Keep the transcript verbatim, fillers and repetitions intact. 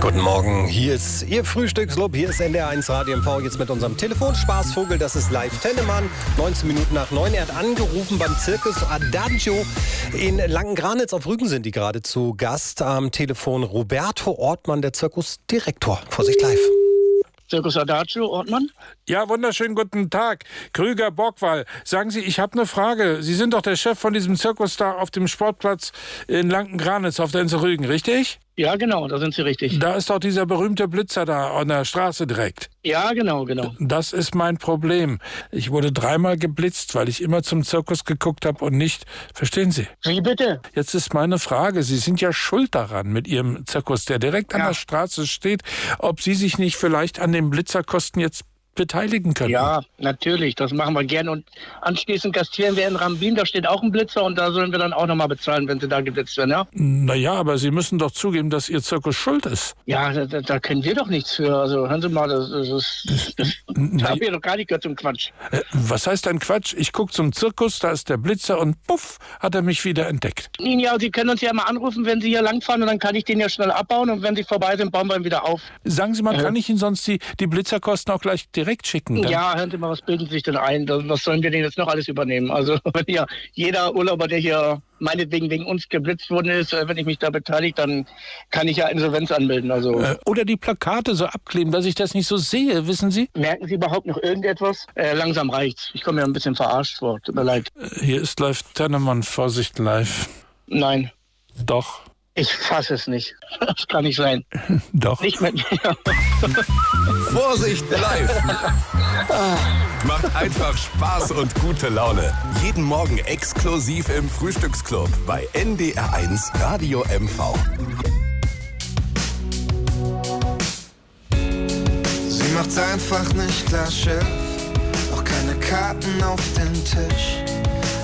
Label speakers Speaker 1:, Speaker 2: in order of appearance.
Speaker 1: Guten Morgen, hier ist Ihr Frühstücksclub, hier ist N D R eins Radio M V, jetzt mit unserem Telefonspaßvogel, das ist Live Tennemann, neunzehn Minuten nach neun. Er hat angerufen beim Zirkus Adagio in Langenranitz auf Rügen, sind die gerade zu Gast am Telefon. Roberto Ortmann, der Zirkusdirektor. Vorsicht live.
Speaker 2: Zirkus Adagio, Ortmann?
Speaker 3: Ja, wunderschönen guten Tag. Krüger Borgwall. Sagen Sie, ich habe eine Frage. Sie sind doch der Chef von diesem Zirkus da auf dem Sportplatz in Langenranitz auf der Insel Rügen, richtig?
Speaker 2: Ja, genau, da sind Sie richtig.
Speaker 3: Da ist doch dieser berühmte Blitzer da an der Straße direkt.
Speaker 2: Ja, genau, genau.
Speaker 3: Das ist mein Problem. Ich wurde dreimal geblitzt, weil ich immer zum Zirkus geguckt habe und nicht. Verstehen Sie?
Speaker 2: Wie bitte?
Speaker 3: Jetzt ist meine Frage, Sie sind ja schuld daran mit Ihrem Zirkus, der direkt an
Speaker 2: Ja.
Speaker 3: der Straße steht, ob Sie sich nicht vielleicht an den Blitzerkosten jetzt beteiligen können.
Speaker 2: Ja, natürlich, das machen wir gerne. Und anschließend gastieren wir in Rambin, da steht auch ein Blitzer und da sollen wir dann auch nochmal bezahlen, wenn Sie da geblitzt werden, ja?
Speaker 3: Naja, aber Sie müssen doch zugeben, dass Ihr Zirkus schuld ist.
Speaker 2: Ja, da, da, da können wir doch nichts für. Also hören Sie mal, das, das, das, das, das haben wir doch gar nicht gehört zum Quatsch.
Speaker 3: Äh, was heißt ein Quatsch? Ich gucke zum Zirkus, da ist der Blitzer und puff, hat er mich wieder entdeckt.
Speaker 2: Ja, Sie können uns ja mal anrufen, wenn Sie hier langfahren und dann kann ich den ja schnell abbauen und wenn Sie vorbei sind, bauen wir ihn wieder auf.
Speaker 3: Sagen Sie mal,
Speaker 2: Äh.
Speaker 3: kann ich Ihnen sonst die, die Blitzerkosten auch gleich direkt schicken? Dann
Speaker 2: Ja, hören Sie mal, was bilden Sie sich denn ein? Das- Was sollen wir denn jetzt noch alles übernehmen? Also wenn ja jeder Urlauber, der hier meinetwegen wegen uns geblitzt worden ist, äh, wenn ich mich da beteilige, dann kann ich ja Insolvenz anmelden. Also
Speaker 3: Äh, oder die Plakate so abkleben, dass ich das nicht so sehe, wissen Sie?
Speaker 2: merken Sie überhaupt noch irgendetwas? Äh, langsam reicht's. Ich komme mir ein bisschen verarscht vor. Tut mir leid.
Speaker 3: Äh, Hier ist live Tennemann, Vorsicht live.
Speaker 2: Nein,
Speaker 3: Doch,
Speaker 2: ich fasse es nicht. Das kann nicht sein.
Speaker 3: doch.
Speaker 2: Nicht mit mir.
Speaker 4: Vorsicht live! Macht einfach Spaß und gute Laune. Jeden Morgen exklusiv im Frühstücksclub bei N D R eins Radio M V.
Speaker 5: Sie macht's einfach nicht klar, Chef. Auch keine Karten auf den Tisch.